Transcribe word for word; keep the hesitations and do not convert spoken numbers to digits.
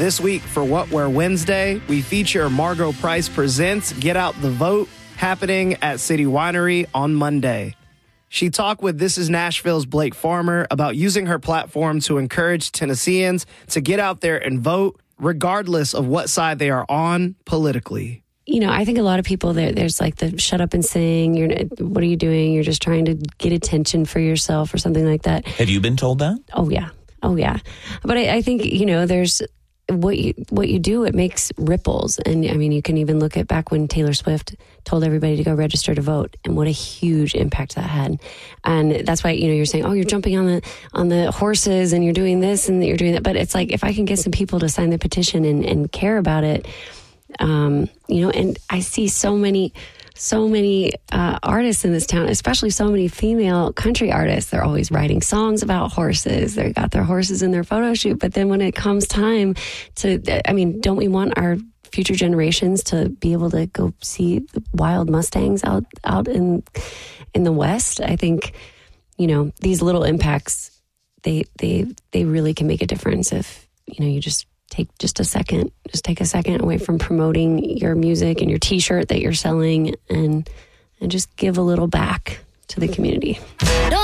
This week for What Wear Wednesday, we feature Margo Price Presents Get Out the Vote, happening at City Winery on Monday. She talked with This Is Nashville's Blake Farmer about using her platform to encourage Tennesseans to get out there and vote, regardless of what side they are on politically. You know, I think a lot of people, there, there's like the shut up and sing, you're, what are you doing? You're just trying to get attention for yourself or something like that. Have you been told that? Oh, yeah. Oh, yeah. But I, I think, you know, there's what you what you do, it makes ripples. And I mean, you can even look at back when Taylor Swift told everybody to go register to vote and what a huge impact that had. And that's why, you know, you're saying, oh, you're jumping on the on the horses and you're doing this and you're doing that. But it's like, if I can get some people to sign the petition and, and care about it, um, you know, and I see so many so many uh, artists in this town, especially so many female country artists. They're always writing songs about horses. They got their horses in their photo shoot. But then when it comes time to, I mean, don't we want our future generations to be able to go see the wild Mustangs out, out in, in the West? I think, you know, these little impacts, they, they, they really can make a difference if, you know, you just take just a second, just take a second away from promoting your music and your t-shirt that you're selling and and just give a little back to the community.